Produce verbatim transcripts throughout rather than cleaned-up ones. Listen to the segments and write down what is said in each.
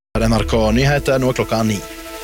N R K Nyheter, nå klokka ni.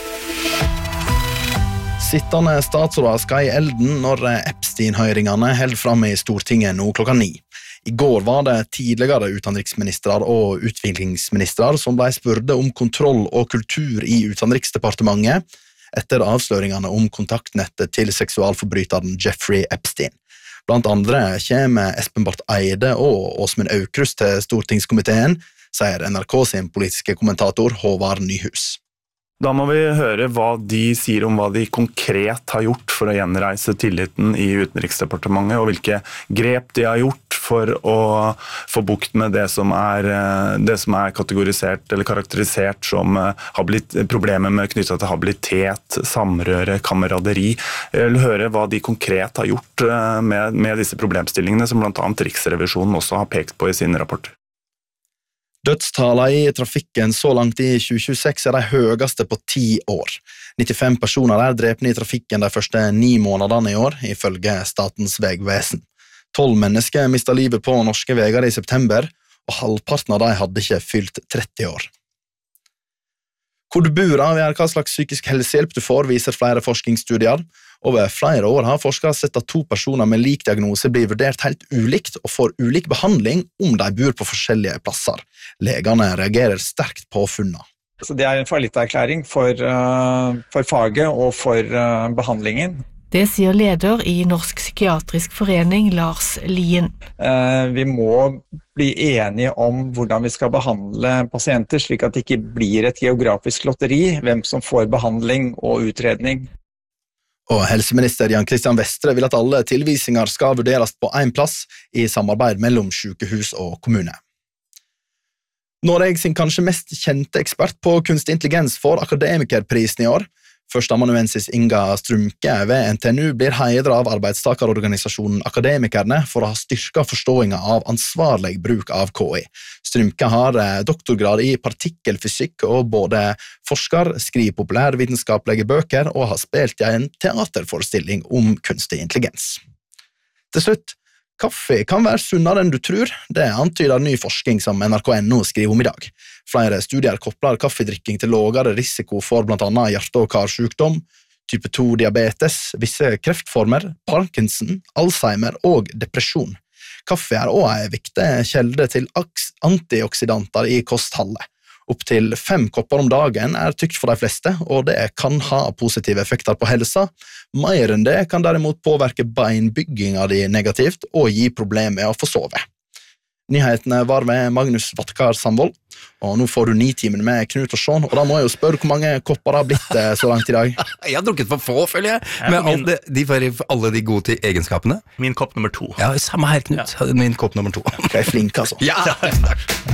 Sittende statsråder skal i elden når Epstein-høringene held frem i Stortinget nå klokka ni. I går var det tidligere utenriksministrar og utviklingsministrar som ble spurte om kontroll og kultur i Utenriksdepartementet etter avsløringene om kontaktnettet til seksualforbryteren Jeffrey Epstein. Blant andre kommer Espen Barth Eide og Åsmund Aukrust til stortingskomiteen, sier N R K sin politiske kommentator Håvard Nyhus. Da må vi høre hva de sier om hva de konkret har gjort for å gjenreise tilliten i Utenriksdepartementet, og hvilke grep de har gjort for å få bukt med det som er, det som er kategorisert eller karakterisert som problemer med knyttet til habilitet, samrøre, kameraderi. Jeg vil høre hva de konkret har gjort med, med disse problemstillingene, som blant annet Riksrevisjonen også har pekt på i sin rapport. Dødstallene i trafikken så langt i tjue tjueseks er de høyeste på ti år. nittifem personer er drepne i trafikken de første ni månedene i år, ifølge Statens vegvesen. Tolv mennesker mistet livet på norske veier i september, og halvparten av de hadde ikke fylt tretti år. Hvor du bor avgjør hva slags psykisk helsehjelp du får, viser flere forskningsstudier. Over flere år har forskere sett at to personer med lik diagnose blir vurdert helt ulikt og får ulik behandling om de bor på forskjellige plasser. Legene reagerer sterkt på funnene. Så det er en fallitterklæring for, uh, for faget og for uh, behandlingen. Det sier leder i Norsk Psykiatrisk Forening, Lars Lien. Uh, vi må bli enige om hvordan vi skal behandle pasienter, slik at det ikke blir et geografisk lotteri, hvem som får behandling og utredning. Og helseminister Jan Christian Vestre vil at alle tilvisinger skal vurderes på en plass i samarbeid mellom sykehus og kommune. Norge sin kanskje mest kjente ekspert på kunstig intelligens får akademikerprisen i år. Førsteamanuensis Inga Strumke ved N T N U blir hedret av arbeidstakerorganisasjonen Akademikerne for å ha styrket forståelsen av ansvarlig bruk av K I. Strumke har doktorgrad i partikkelfysikk og både forsker, skriver populærvitenskapelige bøker og har spilt i en teaterforestilling om kunstig intelligens. Til slutt, kaffe kan være sunnere enn du tror. Det antyder ny forskning som N R K punktum N O skriver om i dag. Flere studier kopler kaffedrikking til lavere risiko for blant annet hjerte- og karsykdom, type to diabetes, visse kreftformer, Parkinson, Alzheimer og depresjon. Kaffe er også en viktig kjelde til antioksidanter i kostholdet. Opp til fem kopper om dagen er tykt for de fleste, og det kan ha positive effekter på helsa. Mer enn det kan derimot påvirke beinbygginga di negativt og gi problemer med å få sove. Nyhetene var med Magnus Vattkar Sandvold, og nå får du ni timer med Knut og Sean, og da må jeg jo spørre hvor mange kopper det har blitt så langt i dag. Jeg har drukket for få, føler jeg, med alt det, de får alle de gode egenskapene. Min kopp nummer to. Ja, samme her, Knut. Min kopp nummer to. Ok, flink altså. Ja, takk.